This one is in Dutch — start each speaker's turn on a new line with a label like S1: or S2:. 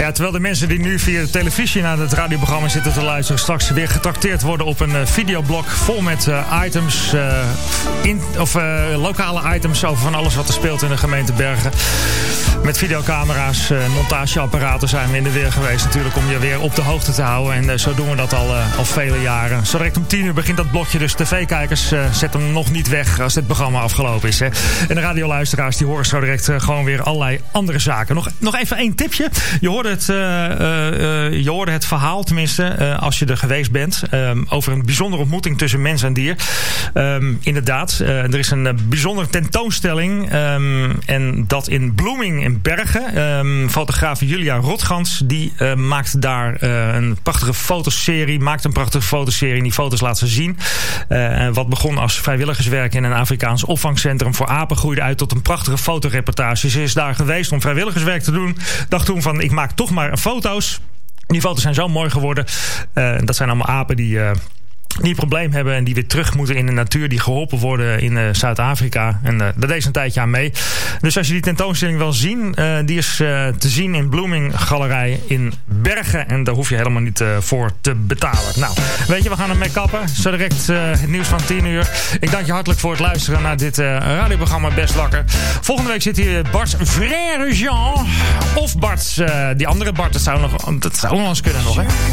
S1: Ja, terwijl de mensen die nu via de televisie naar het radioprogramma zitten te luisteren straks weer getrakteerd worden op een videoblog vol met items, lokale items over van alles wat er speelt in de gemeente Bergen. Met videocamera's, montageapparaten zijn we in de weer geweest natuurlijk om je weer op de hoogte te houden. En zo doen we dat al vele jaren. Zo direct om 10:00 begint dat blokje, dus tv-kijkers zet hem nog niet weg als dit programma afgelopen is. Hè. En de radioluisteraars die horen zo direct gewoon weer allerlei andere zaken. Nog even één tipje. Je hoorde het verhaal, tenminste, als je er geweest bent, over een bijzondere ontmoeting tussen mens en dier. Inderdaad, er is een bijzondere tentoonstelling en dat in Bloeming in Bergen. Fotograaf Julia Rotgans, die maakt daar een prachtige fotoserie. En die foto's laat ze zien. Wat begon als vrijwilligerswerk in een Afrikaans opvangcentrum voor apen, groeide uit tot een prachtige fotoreportage. Ze is daar geweest om vrijwilligerswerk te doen. Dacht toen van, ik maak toch maar foto's. Die foto's zijn zo mooi geworden. Dat zijn allemaal apen die een probleem hebben en die weer terug moeten in de natuur, die geholpen worden in Zuid-Afrika. En daar deed ze een tijdje aan mee. Dus als je die tentoonstelling wil zien, die is te zien in Bloeming Galerij in Bergen. En daar hoef je helemaal niet voor te betalen. Nou, weet je, we gaan ermee kappen. Zo direct het nieuws van 10:00. Ik dank je hartelijk voor het luisteren naar dit radioprogramma Best Wakker. Volgende week zit hier Bart Frère Jean. Of Bart, die andere Bart, dat zou nog eens kunnen nog, hè?